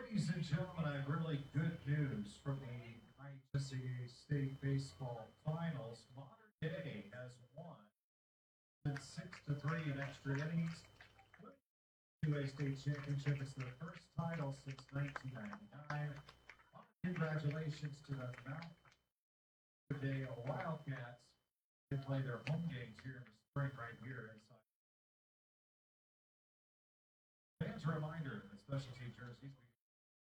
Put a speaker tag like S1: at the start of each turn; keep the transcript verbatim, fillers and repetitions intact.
S1: Ladies and gentlemen, I have really good news from the I S C A State Baseball Finals. Modern Day has won six to three in extra innings. two A State Championship is their first title since nineteen ninety-nine. Congratulations to the Mount Day Wildcats. They play their home games here in the spring right here inside. Fans, a reminder, the specialty jerseys